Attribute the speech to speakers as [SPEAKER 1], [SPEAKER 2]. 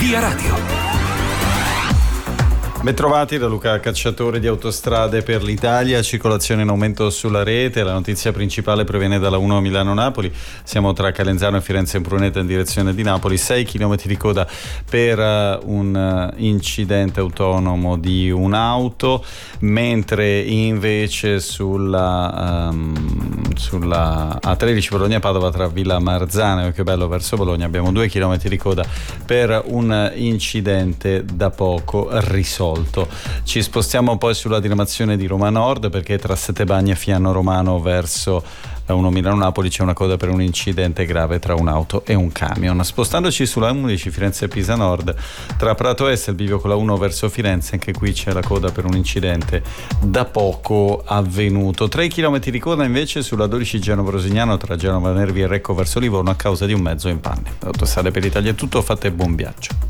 [SPEAKER 1] Via Radio.
[SPEAKER 2] Bentrovati da Luca Cacciatore di Autostrade per l'Italia, circolazione in aumento sulla rete. La notizia principale proviene dalla 1 Milano-Napoli, siamo tra Calenzano e Firenze-Pruneta in direzione di Napoli, 6 km di coda per un incidente autonomo di un'auto, mentre invece sulla A13 Bologna-Padova tra Villa Marzana e Occhiobello verso Bologna abbiamo 2 km di coda per un incidente da poco risolto. Ci spostiamo poi sulla diramazione di Roma Nord, perché tra Settebagni e Fiano Romano verso la 1 Milano-Napoli c'è una coda per un incidente grave tra un'auto e un camion. Spostandoci sulla 11 Firenze-Pisa Nord, tra Prato Est e il bivio con la 1 verso Firenze, anche qui c'è la coda per un incidente da poco avvenuto. 3 km di coda invece sulla 12 Genova-Rosignano tra Genova Nervi e Recco verso Livorno a causa di un mezzo in panne. Autostrade per l'Italia è tutto, fate buon viaggio.